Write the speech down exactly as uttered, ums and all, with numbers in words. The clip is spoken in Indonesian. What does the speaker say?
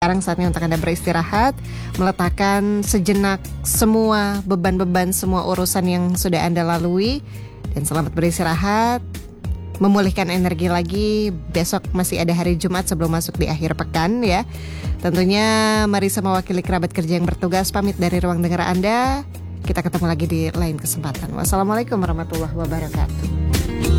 sekarang saatnya untuk Anda beristirahat, meletakkan sejenak semua beban-beban, semua urusan yang sudah Anda lalui, dan selamat beristirahat, memulihkan energi lagi. Besok masih ada hari Jumat sebelum masuk di akhir pekan ya. Tentunya Marisa mewakili kerabat kerja yang bertugas pamit dari ruang dengar Anda. Kita ketemu lagi di lain kesempatan. Wassalamualaikum warahmatullahi wabarakatuh.